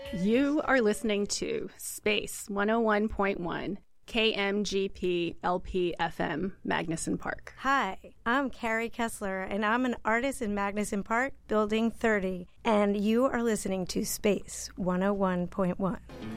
You are listening to Space 101.1 KMGP LP FM, Magnuson Park. Hi, I'm Carrie Kessler, and I'm an artist in Magnuson Park, Building 30, and you are listening to Space 101.1.